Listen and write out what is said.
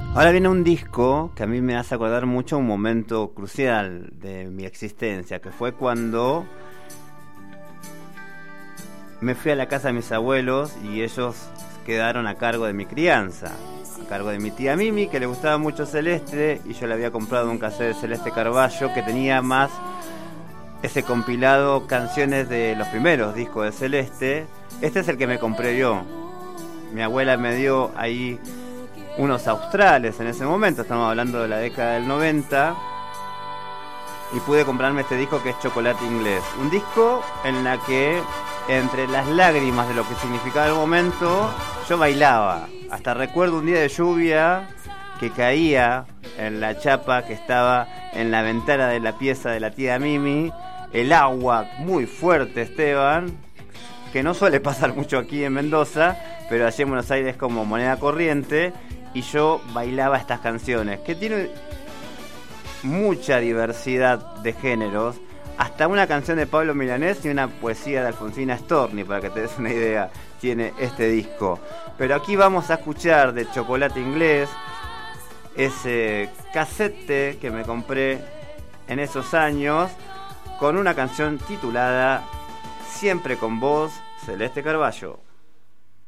Ahora viene un disco que a mí me hace acordar mucho un momento crucial de mi existencia, que fue cuando me fui a la casa de mis abuelos y ellos quedaron a cargo de mi crianza, a cargo de mi tía Mimi, que le gustaba mucho Celeste, y yo le había comprado un cassette de Celeste Carballo que tenía más ese compilado canciones de los primeros discos de Celeste. Este es el que me compré yo. Mi abuela me dio ahí unos australes en ese momento, estamos hablando de la década del 90, y pude comprarme este disco que es Chocolate Inglés, un disco en la que entre las lágrimas de lo que significaba el momento yo bailaba. Hasta recuerdo un día de lluvia que caía en la chapa que estaba en la ventana de la pieza de la tía Mimi, el agua muy fuerte, Esteban, que no suele pasar mucho aquí en Mendoza, pero allí en Buenos Aires como moneda corriente. Y yo bailaba estas canciones, que tienen mucha diversidad de géneros, hasta una canción de Pablo Milanés y una poesía de Alfonsina Storni, para que te des una idea, tiene este disco. Pero aquí vamos a escuchar de Chocolate Inglés, ese casete que me compré en esos años, con una canción titulada Siempre con vos, Celeste Carballo.